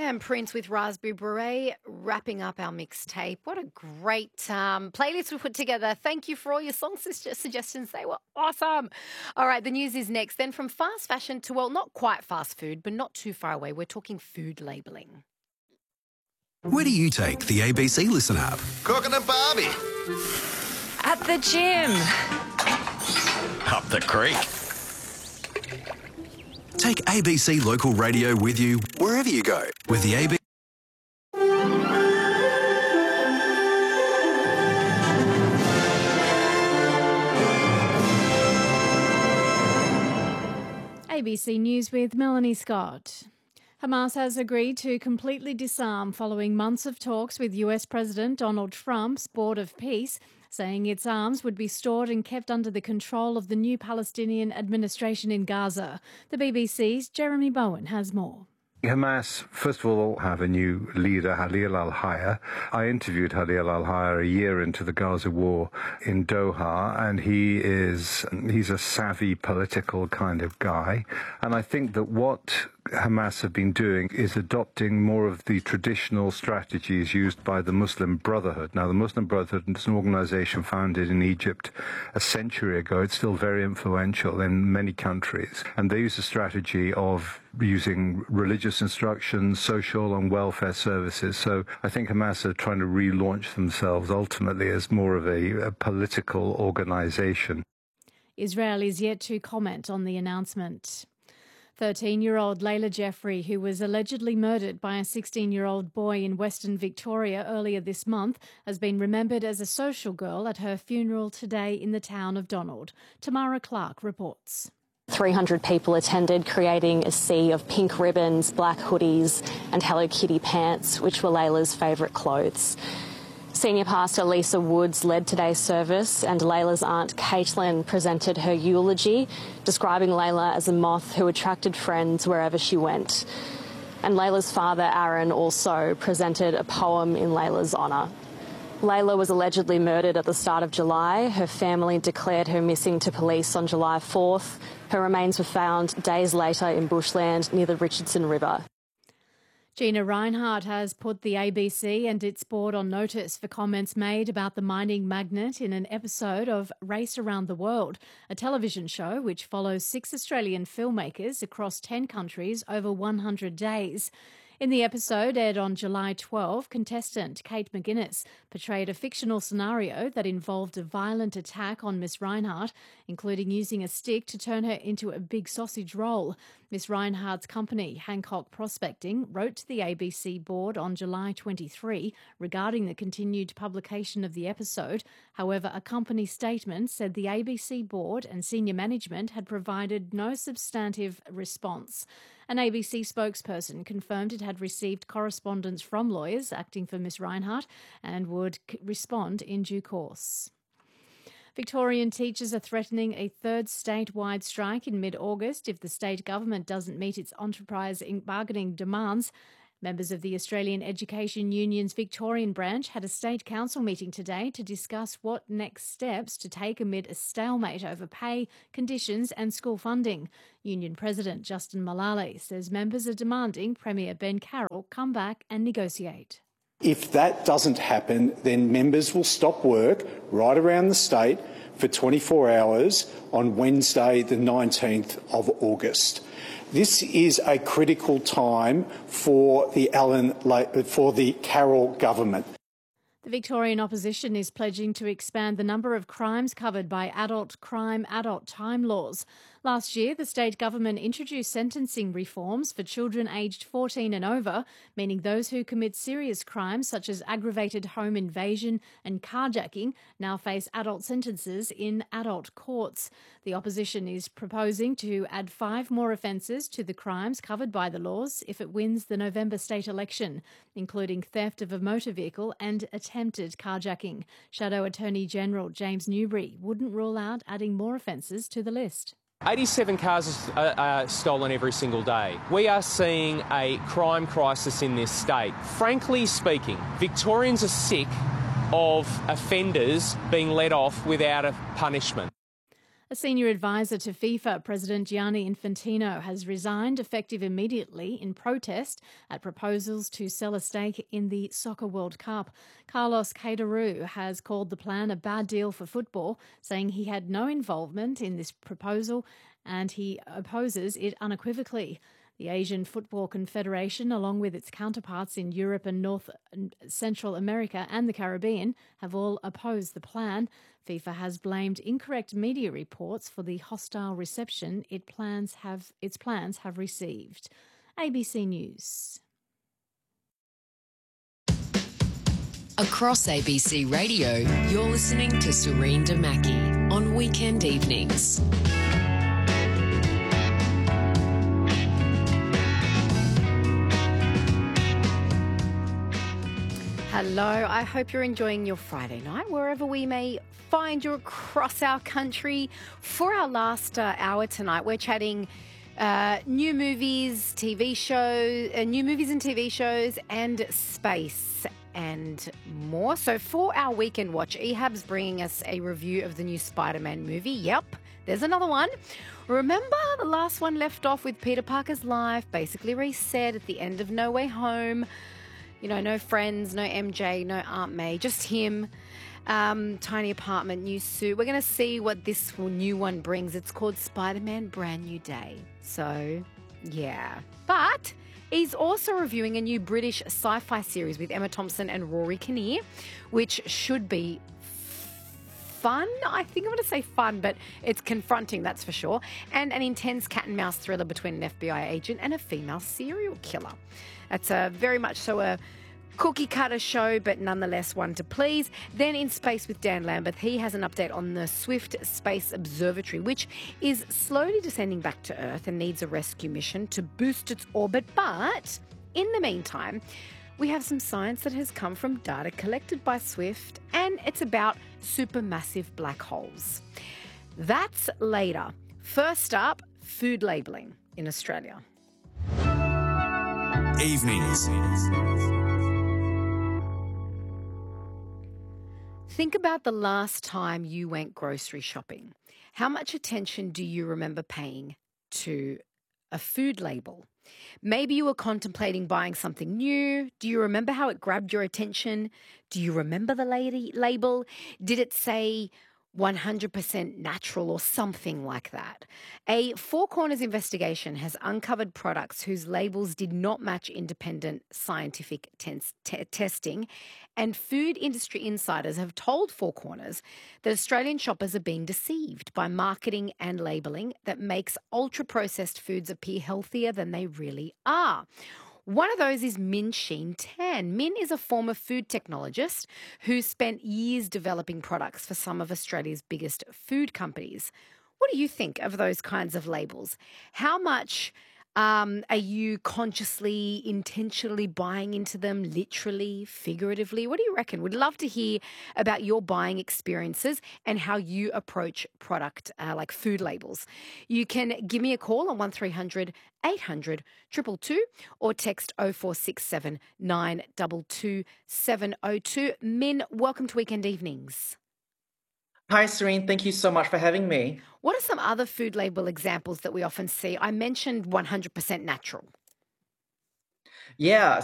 and Prince with Raspberry Beret, wrapping up our mixtape. What a great playlist we put together. Thank you for all your song suggestions. They were awesome. All right, the news is next. Then from fast fashion to, well, not quite fast food, but not too far away. We're talking food labelling. Where do you take the ABC Listen app? Cooking a barbie. At the gym. Up the creek. Take ABC Local Radio with you wherever you go with the ABC. ABC News with Melanie Scott. Hamas has agreed to completely disarm following months of talks with US President Donald Trump's Board of Peace, saying its arms would be stored and kept under the control of the new Palestinian administration in Gaza. The BBC's Jeremy Bowen has more. Hamas, first of all, have a new leader, Khalil al-Hayya. I interviewed Khalil al-Hayya a year into the Gaza war in Doha, and he's a savvy political kind of guy. And I think that what Hamas have been doing is adopting more of the traditional strategies used by the Muslim Brotherhood. Now, the Muslim Brotherhood is an organization founded in Egypt a century ago. It's still very influential in many countries. And they use a strategy of using religious instruction, social and welfare services. So I think Hamas are trying to relaunch themselves ultimately as more of a political organization. Israel is yet to comment on the announcement. 13-year-old Layla Jeffrey, who was allegedly murdered by a 16-year-old boy in Western Victoria earlier this month, has been remembered as a social girl at her funeral today in the town of Donald. Tamara Clark reports. 300 people attended, creating a sea of pink ribbons, black hoodies and Hello Kitty pants, which were Layla's favourite clothes. Senior Pastor Lisa Woods led today's service, and Layla's aunt Caitlin presented her eulogy, describing Layla as a moth who attracted friends wherever she went. And Layla's father, Aaron, also presented a poem in Layla's honour. Layla was allegedly murdered at the start of July. Her family declared her missing to police on July 4th. Her remains were found days later in bushland near the Richardson River. Gina Rinehart has put the ABC and its board on notice for comments made about the mining magnate in an episode of Race Around the World, a television show which follows 6 Australian filmmakers across 10 countries over 100 days. In the episode, aired on July 12, contestant Kate McGuinness portrayed a fictional scenario that involved a violent attack on Miss Rinehart, including using a stick to turn her into a big sausage roll. Miss Rinehart's company, Hancock Prospecting, wrote to the ABC board on July 23 regarding the continued publication of the episode. However, a company statement said the ABC board and senior management had provided no substantive response. An ABC spokesperson confirmed it had received correspondence from lawyers acting for Miss Rinehart and would respond in due course. Victorian teachers are threatening a third statewide strike in mid-August if the state government doesn't meet its enterprise bargaining demands. Members of the Australian Education Union's Victorian branch had a state council meeting today to discuss what next steps to take amid a stalemate over pay, conditions and school funding. Union President Justin Malali says members are demanding Premier Ben Carroll come back and negotiate. If that doesn't happen, then members will stop work right around the state for 24 hours on Wednesday, the 19th of August. This is a critical time for the Carroll government. The Victorian opposition is pledging to expand the number of crimes covered by adult time laws. Last year, the state government introduced sentencing reforms for children aged 14 and over, meaning those who commit serious crimes such as aggravated home invasion and carjacking now face adult sentences in adult courts. The opposition is proposing to add 5 more offences to the crimes covered by the laws if it wins the November state election, including theft of a motor vehicle and attempted carjacking. Shadow Attorney General James Newbury wouldn't rule out adding more offences to the list. 87 cars are stolen every single day. We are seeing a crime crisis in this state. Frankly speaking, Victorians are sick of offenders being let off without a punishment. A senior advisor to FIFA, President Gianni Infantino, has resigned effective immediately in protest at proposals to sell a stake in the Soccer World Cup. Carlos Queiroz has called the plan a bad deal for football, saying he had no involvement in this proposal and he opposes it unequivocally. The Asian Football Confederation, along with its counterparts in Europe and North and Central America and the Caribbean, have all opposed the plan. FIFA has blamed incorrect media reports for the hostile reception its plans have received. ABC News. Across ABC Radio, you're listening to Serene Damaki on weekend evenings. Hello, I hope you're enjoying your Friday night, wherever we may find you across our country. For our last hour tonight, we're chatting new movies, TV shows, new movies and TV shows, and space and more. So for our weekend watch, Ehab's bringing us a review of the new Spider-Man movie. Yep, there's another one. Remember the last one left off with Peter Parker's life basically reset at the end of No Way Home. You know, no friends, no MJ, no Aunt May, just him. Tiny apartment, new suit. We're going to see what this new one brings. It's called Spider-Man Brand New Day. So, yeah. But he's also reviewing a new British sci-fi series with Emma Thompson and Rory Kinnear, which should be fun. I think I'm going to say fun, but it's confronting, that's for sure. And an intense cat and mouse thriller between an FBI agent and a female serial killer. That's very much so a cookie cutter show, but nonetheless one to please. Then in space with Dan Lambert, he has an update on the Swift Space Observatory, which is slowly descending back to Earth and needs a rescue mission to boost its orbit. But in the meantime, we have some science that has come from data collected by Swift, and it's about supermassive black holes. That's later. First up, food labelling in Australia. Evenings. Think about the last time you went grocery shopping. How much attention do you remember paying to a food label? Maybe you were contemplating buying something new. Do you remember how it grabbed your attention? Do you remember the label? Did it say 100% natural or something like that? A Four Corners investigation has uncovered products whose labels did not match independent scientific testing, and food industry insiders have told Four Corners that Australian shoppers are being deceived by marketing and labelling that makes ultra-processed foods appear healthier than they really are. One of those is Min Sheen Tan. Min is a former food technologist who spent years developing products for some of Australia's biggest food companies. What do you think of those kinds of labels? How much are you consciously, intentionally buying into them, literally, figuratively? What do you reckon? We'd love to hear about your buying experiences and how you approach product like food labels. You can give me a call on 1300 800 222 or text 0467 922 702. Min, welcome to Weekend Evenings. Hi, Serene. Thank you so much for having me. What are some other food label examples that we often see? I mentioned 100% natural. Yeah,